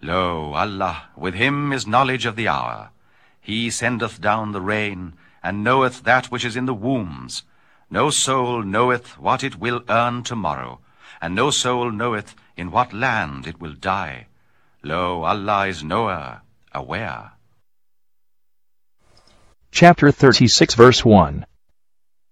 Lo, Allah, with him is knowledge of the hour. He sendeth down the rain, and knoweth that which is in the wombs. No soul knoweth what it will earn tomorrow, and no soul knoweth in what land it will die. Lo, Allah is knower, aware. Chapter 36 verse 1.